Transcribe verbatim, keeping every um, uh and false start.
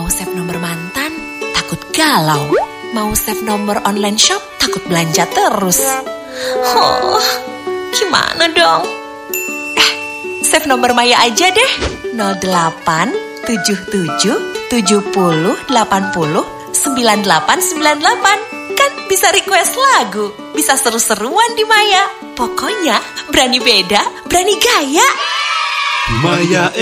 Mau save nomor mantan, takut galau. Mau save nomor online shop, takut belanja terus. Oh, gimana dong? Eh, save nomor Maya aja deh. nol delapan tujuh tujuh tujuh nol delapan nol sembilan delapan sembilan delapan. Kan bisa request lagu, bisa seru-seruan di Maya. Pokoknya berani beda, berani gaya. Maya